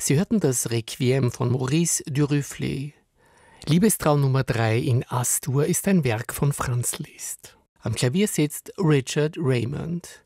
Sie hörten das Requiem von Maurice Duruflé. Liebestraum Nummer 3 in As-Dur ist ein Werk von Franz Liszt. Am Klavier sitzt Richard Raymond.